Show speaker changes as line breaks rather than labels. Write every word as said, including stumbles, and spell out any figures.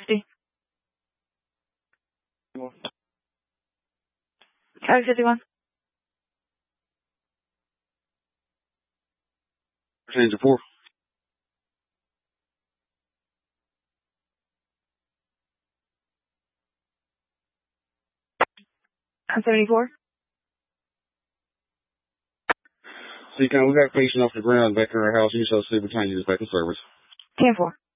fifty. Copy fifty-one.
Change to four.
I'm seventy-four.
So you can, we got a patient off the ground back in our house. You shall see between you back to service.
ten four.